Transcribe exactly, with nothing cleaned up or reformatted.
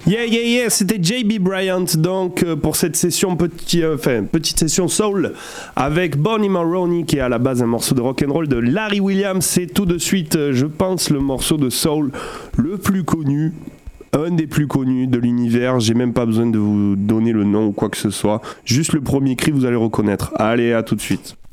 Yeah, yeah, yeah, c'était J B Bryant donc euh, pour cette session petit, euh, enfin, petite session soul avec Bonnie Maroney qui est à la base un morceau de rock'n'roll de Larry Williams. C'est tout de suite, euh, je pense, le morceau de soul le plus connu, un des plus connus de l'univers. J'ai même pas besoin de vous donner le nom ou quoi que ce soit. Juste le premier cri, vous allez reconnaître. Allez, à tout de suite.